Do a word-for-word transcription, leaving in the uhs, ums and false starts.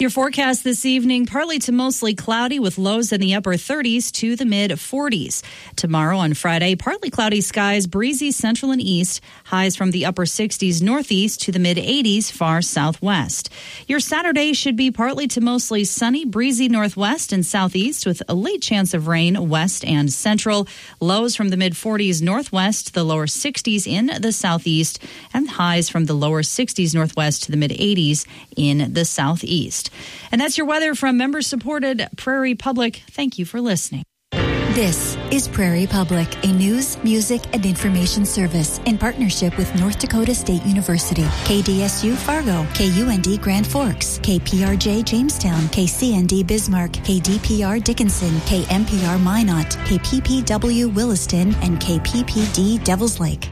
Your forecast this evening, partly to mostly cloudy with lows in the upper thirties to the mid forties. Tomorrow on Friday, partly cloudy skies, breezy central and east, highs from the upper sixties northeast to the mid eighties far southwest. Your Saturday should be partly to mostly sunny, breezy northwest and southeast with a late chance of rain west and central. Lows from the mid forties northwest, the lower sixties in the southeast, and highs from the lower sixties northwest to the mid eighties in the southeast. And that's your weather from member-supported Prairie Public. Thank you for listening. This is Prairie Public, a news, music, and information service in partnership with North Dakota State University, K D S U Fargo, K U N D Grand Forks, K P R J Jamestown, K C N D Bismarck, K D P R Dickinson, K M P R Minot, K P P W Williston, and K P P D Devils Lake.